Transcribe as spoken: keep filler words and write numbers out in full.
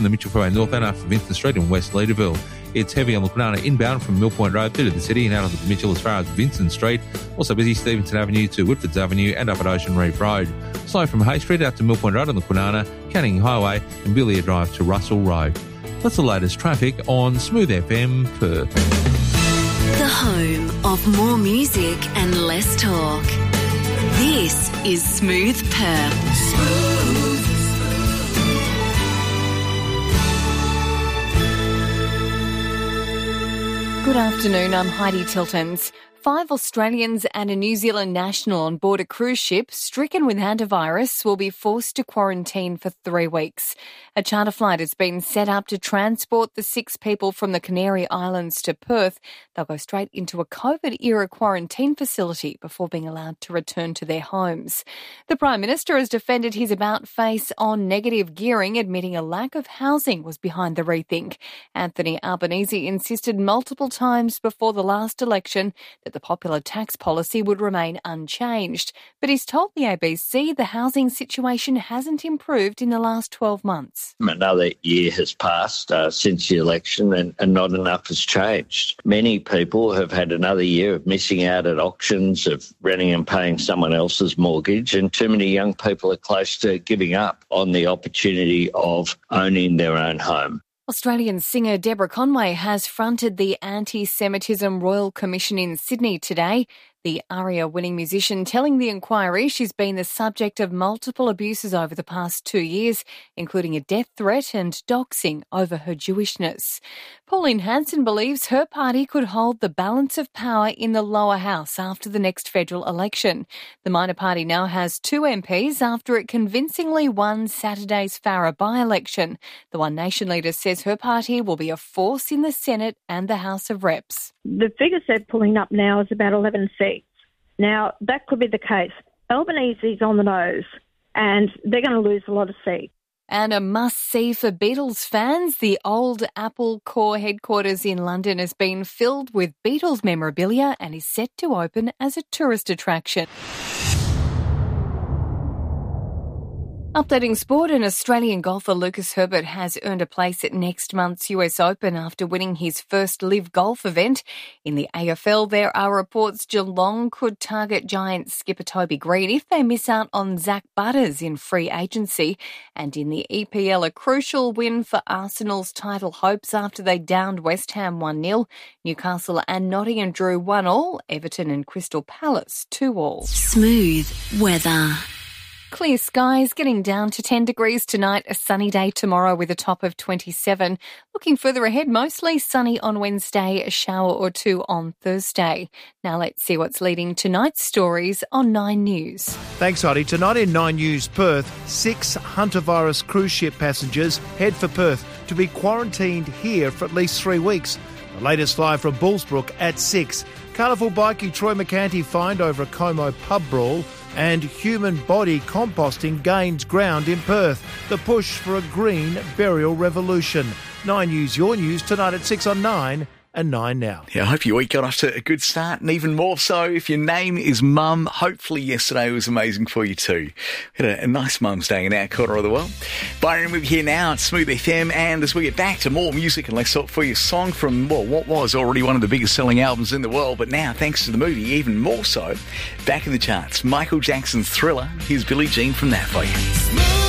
the Mitchell Freeway northbound after Vincent Street in West Leederville. It's heavy on the Kwinana inbound from Mill Point Road through to the city and out of the Mitchell as far as Vincent Street. Also busy Stevenson Avenue to Whitfords Avenue and up at Ocean Reef Road. Slow from Hay Street out to Mill Point Road on the Kwinana, Canning Highway and Billiard Drive to Russell Road. That's the latest traffic on Smooth F M Perth. The home of more music and less talk. This is Smooth Perth. Smooth. Good afternoon, I'm Heidi Tiltons. Five Australians and a New Zealand national on board a cruise ship stricken with hantavirus will be forced to quarantine for three weeks. A charter flight has been set up to transport the six people from the Canary Islands to Perth. They'll go straight into a COVID-era quarantine facility before being allowed to return to their homes. The Prime Minister has defended his about-face on negative gearing, admitting a lack of housing was behind the rethink. Anthony Albanese insisted multiple times before the last election that the popular tax policy would remain unchanged, but he's told the A B C the housing situation hasn't improved in the last twelve months. Another year has passed uh, since the election and, and not enough has changed. Many people have had another year of missing out at auctions, of renting and paying someone else's mortgage, and too many young people are close to giving up on the opportunity of owning their own home. Australian singer Deborah Conway has fronted the Anti-Semitism Royal Commission in Sydney today. The ARIA-winning musician telling the inquiry she's been the subject of multiple abuses over the past two years, including a death threat and doxing over her Jewishness. Pauline Hanson believes her party could hold the balance of power in the lower house after the next federal election. The minor party now has two M Ps after it convincingly won Saturday's Farrer by-election. The One Nation leader says her party will be a force in the Senate and the House of Reps. The figures they're pulling up now is about eleven seats. Now, that could be the case. Albanese's on the nose, and they're going to lose a lot of seats. And a must-see for Beatles fans, the old Apple Core headquarters in London has been filled with Beatles memorabilia and is set to open as a tourist attraction. Updating sport, an Australian golfer Lucas Herbert has earned a place at next month's U S Open after winning his first Live Golf event. In the A F L, there are reports Geelong could target Giants skipper Toby Green if they miss out on Zach Butters in free agency. And in the E P L, a crucial win for Arsenal's title hopes after they downed West Ham one nil. Newcastle and Nottingham drew one all, Everton and Crystal Palace two all. Smooth weather. Clear skies, getting down to ten degrees tonight, a sunny day tomorrow with a top of twenty-seven. Looking further ahead, mostly sunny on Wednesday, a shower or two on Thursday. Now let's see what's leading tonight's stories on Nine News. Thanks, Heidi. Tonight in Nine News Perth, six hantavirus cruise ship passengers head for Perth to be quarantined here for at least three weeks. The latest live from Bullsbrook at six. Colourful bikie Troy McCanty fined over a Como pub brawl. And human body composting gains ground in Perth. The push for a green burial revolution. Nine News, your news tonight at six on Nine and Nine Now. Yeah, I hope your week got off to a good start, and even more so if your name is Mum. Hopefully yesterday was amazing for you too. We had a, a nice Mum's Day in our corner of the world. Byron with you here now at Smooth F M, and as we get back to more music and let's talk for your song from, well, what was already one of the biggest selling albums in the world, but now, thanks to the movie, even more so, back in the charts. Michael Jackson's Thriller. Here's Billie Jean from that for you.